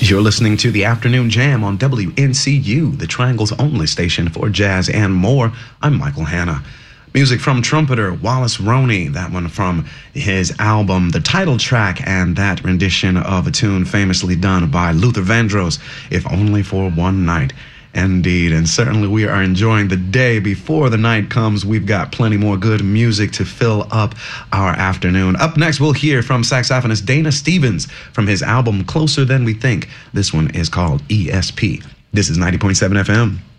You're listening to the Afternoon Jam on WNCU, the Triangle's only station for jazz and more. I'm Michael Hanna. Music from trumpeter Wallace Roney, that one from his album, the title track, and that rendition of a tune famously done by Luther Vandross, If Only for One Night. Indeed, and certainly we are enjoying the day before the night comes. We've got plenty more good music to fill up our afternoon. Up next, we'll hear from saxophonist Dana Stevens from his album Closer Than We Think. This one is called ESP. This is 90.7 FM.